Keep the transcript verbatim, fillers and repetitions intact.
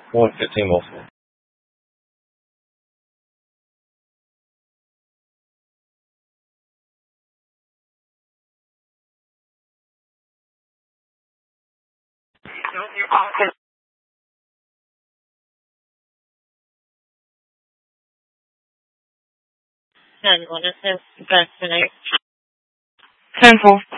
one fifteen multiple. ten, what is his best tonight? ten four.